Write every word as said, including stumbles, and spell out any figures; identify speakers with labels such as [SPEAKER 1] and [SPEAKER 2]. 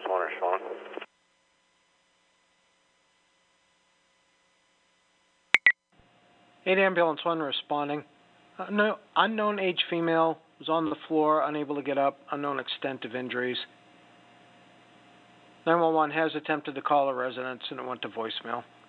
[SPEAKER 1] one respond.
[SPEAKER 2] eight Ambulance one responding. Uh, no, unknown age female was on the floor, unable to get up, unknown extent of injuries. nine one one has attempted to call a residence and it went to voicemail.